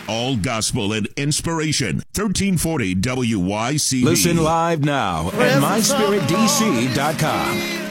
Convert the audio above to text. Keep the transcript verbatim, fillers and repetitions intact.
All gospel and inspiration. thirteen forty W Y C B. Listen live now at my spirit d c dot com.